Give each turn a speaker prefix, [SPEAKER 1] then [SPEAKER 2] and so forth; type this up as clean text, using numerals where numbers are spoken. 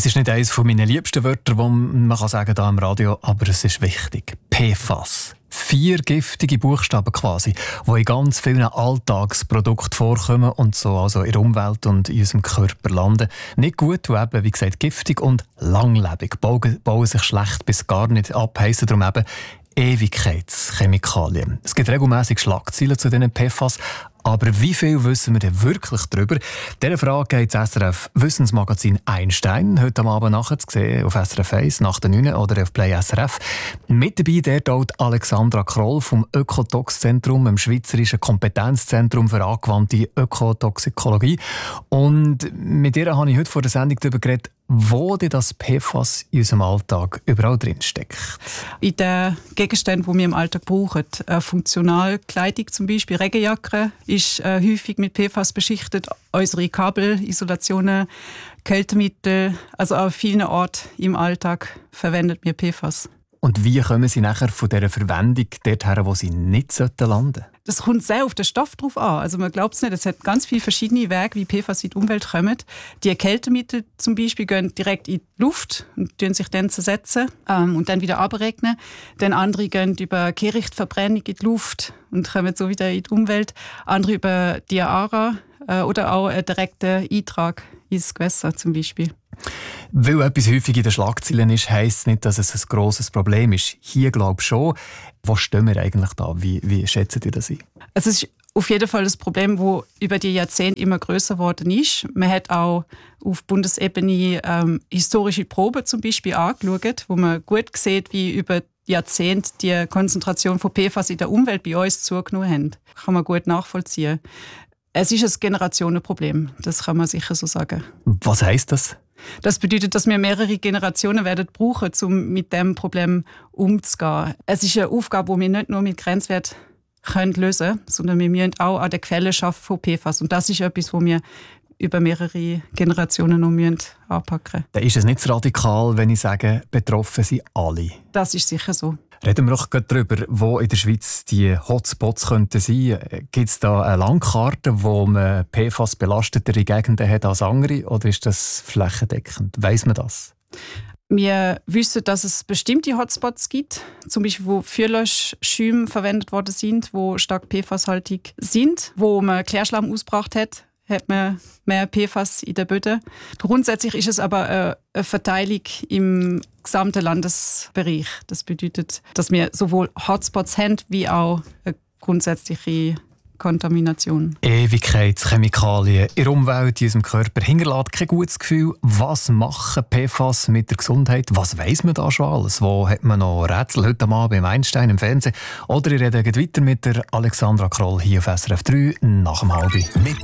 [SPEAKER 1] Es ist nicht eines meiner liebsten Wörter, die man sagen kann hier im Radio, aber es ist wichtig. PFAS. 4 giftige Buchstaben quasi, die in ganz vielen Alltagsprodukten vorkommen und so also in der Umwelt und in unserem Körper landen. Nicht gut, und eben, wie gesagt, giftig und langlebig. Bauen sich schlecht bis gar nicht ab, heissen darum eben Ewigkeitschemikalien. Es gibt regelmäßig Schlagzeilen zu diesen PFAS. Aber wie viel wissen wir denn wirklich darüber? Dieser Frage geht das SRF Wissensmagazin Einstein heute am Abend nachher zu sehen auf SRF 1 nach der 9 oder auf Play SRF. Mit dabei dort Alexandra Kroll vom Ökotox-Zentrum, dem Schweizerischen Kompetenzzentrum für angewandte Ökotoxikologie. Und mit ihr habe ich heute vor der Sendung darüber geredet, wo denn das PFAS in unserem Alltag überall drin steckt.
[SPEAKER 2] In den Gegenständen, die wir im Alltag brauchen. Funktionalkleidung zum Beispiel, Regenjacke, ist häufig mit PFAS beschichtet. Unsere Kabelisolationen, Kältemittel, also an vielen Orten im Alltag verwendet wir PFAS.
[SPEAKER 1] Und wie kommen Sie nachher von dieser Verwendung dorthin, wo sie nicht landen sollten?
[SPEAKER 2] Das kommt sehr auf den Stoff drauf an. Also man glaubt es nicht, es hat ganz viele verschiedene Wege, wie PFAS in die Umwelt kommen. Die Kältemittel zum Beispiel gehen direkt in die Luft und sich dann zersetzen und dann wieder abregnen. Dann andere gehen über Kehrichtverbrennung in die Luft und kommen so wieder in die Umwelt. Andere über Diara oder auch einen direkten Eintrag ins Gewässer zum Beispiel.
[SPEAKER 1] Weil etwas häufig in den Schlagzeilen ist, heisst es nicht, dass es ein grosses Problem ist. Hier glaube ich schon. Wo stehen wir eigentlich da? Wie schätzen Sie das ein?
[SPEAKER 2] Es ist auf jeden Fall das Problem, das über die Jahrzehnte immer grösser geworden ist. Man hat auch auf Bundesebene historische Proben zum Beispiel angeschaut, wo man gut sieht, wie über Jahrzehnte die Konzentration von PFAS in der Umwelt bei uns zugenommen hat. Kann man gut nachvollziehen. Es ist ein Generationenproblem, das kann man sicher so sagen.
[SPEAKER 1] Was heisst das?
[SPEAKER 2] Das bedeutet, dass wir mehrere Generationen werden brauchen, um mit diesem Problem umzugehen. Es ist eine Aufgabe, die wir nicht nur mit Grenzwerten lösen können, sondern wir müssen auch an der Quelle arbeiten von PFAS. Und das ist etwas, was wir über mehrere Generationen noch anpacken müssen.
[SPEAKER 1] Dann ist es nicht so radikal, wenn ich sage, betroffen sind alle.
[SPEAKER 2] Das ist sicher so.
[SPEAKER 1] Reden wir doch darüber, wo in der Schweiz die Hotspots könnten sein. Gibt es da eine Landkarte, wo man PFAS-belastetere Gegenden hat als andere, oder ist das flächendeckend? Weiss man das?
[SPEAKER 2] Wir wissen, dass es bestimmte Hotspots gibt, zum Beispiel wo Feuerlöschschäume verwendet worden sind, wo stark PFAS-haltig sind, wo man Klärschlamm ausgebracht hat man mehr PFAS in den Böden. Grundsätzlich ist es aber eine Verteilung im gesamten Landesbereich. Das bedeutet, dass wir sowohl Hotspots haben, wie auch eine grundsätzliche Kontamination.
[SPEAKER 1] Ewigkeitschemikalien in der Umwelt, in unserem Körper, hinterlässt kein gutes Gefühl. Was machen PFAS mit der Gesundheit? Was weiss man da schon alles? Wo hat man noch Rätsel heute Abend beim Einstein im Fernsehen? Oder ich rede weiter mit der Alexandra Kroll hier auf SRF 3 nach dem 12:30.